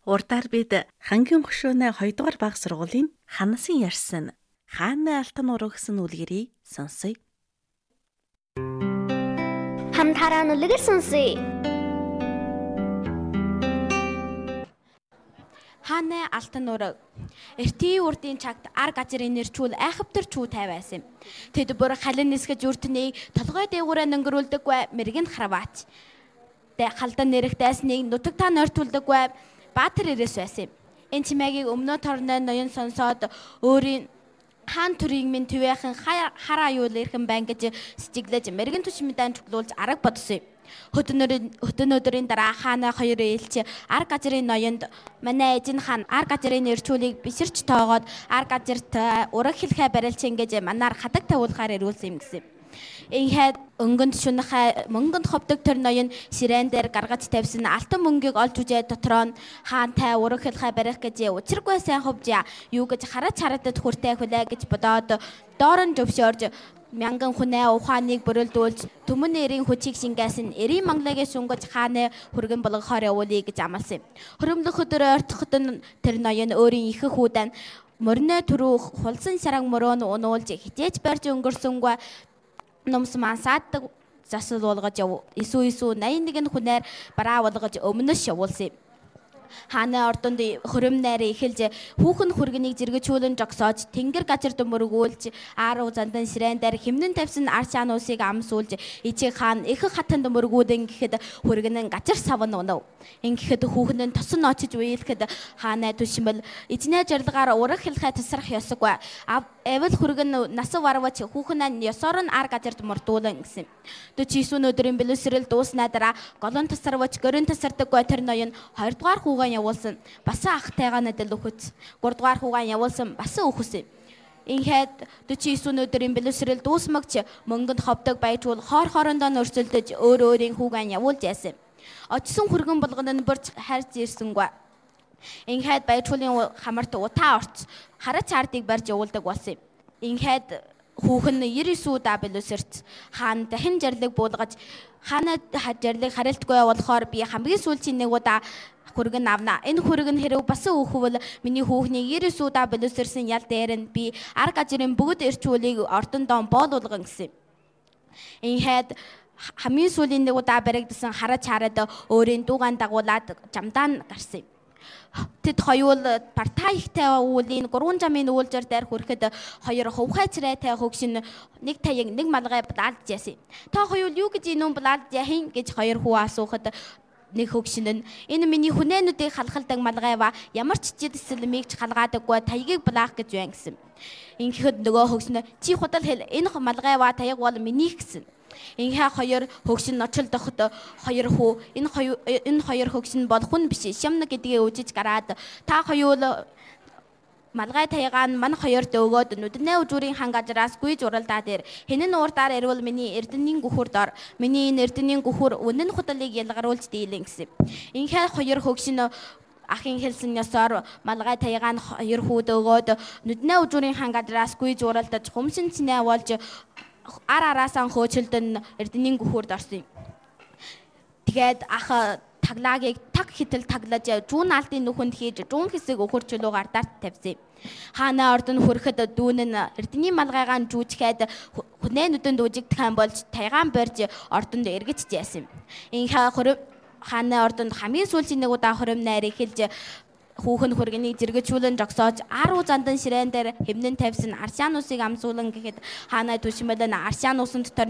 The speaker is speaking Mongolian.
Урдаар бид Хангийн хошууны 2 дугаар баг сургуулийн ханасын ярьсан хааны алтан нуруу гэсэн үлгэрийг сонсъё. Хамтараа нүлгэр сонсъё. Хааны алтан нуруу. Эртний урдын цагт ар газрын нэрчүүл айхавтар чүү тавиасан. Тэд бүр халин нисгэж үртний толгой дээгүүрээ нөнгөрүүлдэггүй мэрэгэн хараваач. Халдан нэрэгтэйсныг нутагтаа нойртуулдаггүй Баатар ирээс байсан. Энэ чимээгийг өмнө торны ноён сонсоод өөрийн хаан төрийг минь төвөөхөн хараа аюул ирхэн байна гэж сэжиглэж мэрэгэн түш мэдээн чуглуулж арга бодсон. Хөтөн өдрийн дараа хааны хоёр ээлж ар газрын ноёнд манай эзэн хаан ар газрын нэрчүүлийг биширч тоогоод ар газарт ураг хэлхэ барилч ингэж манаар хадаг тавуулахаар ирүүлсэн юм гэсэн. Ингээд өнгөнд шунахай мөнгөнд ховдөг тэр ноён ширээн дээр гаргаж тавьсан алтан мөнгийг олж үзээд дотроо нь хаантай ураг хэлхэ барих гэж учиргүй сайн хөвжээ. Юу гэж хараач хараадад хүртэй хүлээ гэж бодоод доорн зөвшөөрж мянган хүнээ ухааныг бүрэлдүүлж төмөн нэрийн хүчийг шингээсэн эрийн манлагийг сунгаж хааны хүргэн болгохоор явуулъя гэж амласан. Хөрөмлөх өдөр ойртоход тэр ноён өөрийн их хүүдэн морины төрөө хулсан сараг мөрөөнд унуулж хитээж барьж өнгөрсөнгөө номс мансаад засал болгож исүү 81 хүнээр бараа болгож өмнөш явуулсан. Хааны ордонд хөрөм найр эхэлж хүүхэн хүргэнийг зэрэгчүүлэн жогсоож тэнгэр газар дөмөргүүлж ааруу зандан ширээн дээр хэмнэн тавьсан ар шаануусыг амсуулж ичиг хаан их хатан дөмөргүүдэн гэхэд хүргэн газар савн унав. Ингэхэд хүүхэн нь тосон очиж уйлэхэд хааны түшмэл эзнээ жарилгаар ураг хэлхэ тасрах ёсгүй. Эвэл хүргэн нас варвач хүүхэн нь ёсоор нь ар газарт мордуулан гэсэн. 49 өдрийн бэлэсрэл дууснаа дараа голон тасарвач гөрөн тасардаггүй тэр ноён 2 дугаар хүүгэн явуулсан. Басан ахтайгаа надад өгөц. 3 дугаар хүүгэн явуулсан. Басан өгсөн. Ингээд 49 өдрийн бэлэсрэл дуусмагч мөнгөнд ховдөг баяжуул хоорондоо нөрсөлдөж өөрийн хүүгэн явуулж яасан. Очсон хүргэн болгоно нь борж харж ирсэнгүй. Ингээд баяжуулын хамарт утаа орц хараач ардыг барьж явуулдаг болсон. Ингээд хүүхэн 99 удаа бэлэсэрч хаан дахин жарлыг буулгаж хаана жарлыг харилтгүй болохоор би хамгийн сүүлчийн 1 удаа хүргэн авна. Энэ хүргэн хэрэг басан өөхвөл миний хүүхний 99 удаа бэлэсэрсэн ял дээр нь би ар газрын бүгд эрчүүлийг ордондоо боолуулган гэсэн. Ингээд хамгийн сүүлийн 1 удаа баригдсан хараач хараад өөрийн дуугаан дагуулад жамдаан гарсан. Тэд хоёул партай ихтэй уулийн 3 замын уулзар дээр хүрэхэд хоёр хувхай царайтай хөгшин нэг таяг нэг малгай балаалж яасан. Та хоёул юу гэж инүүн балаалж яахин гэж хоёр хүү асуухад нэг хөгшин нь энэ миний хүнээнүүдийг халахалдаг малгайва ямар ч жидсэлмийг ч халгаадаггүй таягийг балаах гэж байна гэсэн. Ингэхэд нөгөө хөгшин чи худал хэл энэ малгайва таяг бол миний гэсэн. Ингээ хоёр хөгшин ночлдоход хоёр хүү энэ хоёр хөгшин бол хүн биш шамна гэдгийг үжиж гараад та хоёул малгай таягаа мань хоёрт өгөөд нүднээ үжүүрийн хан газраас гүйж уралдаад ир хинэн уурдаар ирвэл миний эрдэнийн гүхүр дор миний энэ эрдэнийн гүхүр үнэн худалыг ялгаруулж дийлэн гэсэн. Ингээ хоёр хөгшин ахын хэлсэн ёсоор малгай таягаа хоёр хүүд өгөөд нүднээ үжүүрийн хан газраас гүйж уралдаж хумшин цэнэ болж араасаа хөөчлөлтөн эрдэнийн гүхүрд орсон. Тэгээд ах таглагийг таг хитэл таглаж жуун алдын нүхэнд хийж жуун хэсэг өхөрчлөө гардарт тавьсан. Хаана ордон хүрэхэд дүүн нь эрдэнийн малгайгаан жүүжгээд хүнээнүүдэнд үжигдэхэн болж тайгаан барьж ордонд эргэж яасан. Ингээ хааны ордонд хамгийн сүүлийн 1 удаа хөрөм найр эхэлж хүүхэн хүргэнийг зэрэгчүүлэн жогсоож аруу зандан ширээн дээр хэмнэн тавьсан аршаануусыг амсуулан гэхэд хаана түшмэлэн аршаануусанд